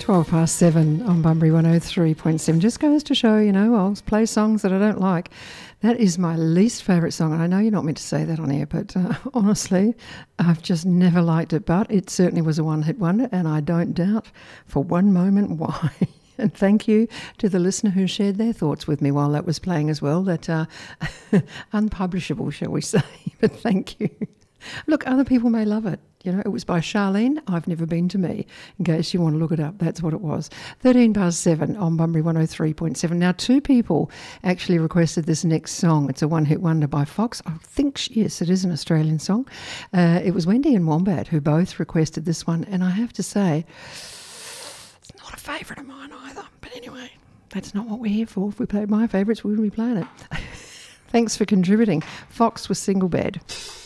7 on Bunbury 103.7. Just goes to show, I'll play songs that I don't like. That is my least favourite song, and I know you're not meant to say that on air, but honestly, I've just never liked it. But it certainly was a one-hit wonder, and I don't doubt for one moment why. And thank you to the listener who shared their thoughts with me while that was playing as well. That unpublishable, shall we say, but thank you. Look, other people may love it. It was by Charlene, I've Never Been to Me, in case you want to look it up. That's what it was. 7 on Bunbury 103.7. Now, two people actually requested this next song. It's a one-hit wonder by Fox. I think, yes, it is an Australian song. It was Wendy and Wombat who both requested this one, and I have to say, it's not a favourite of mine either. But anyway, that's not what we're here for. If we played my favourites, we wouldn't be playing it. Thanks for contributing. Fox with Single Bed.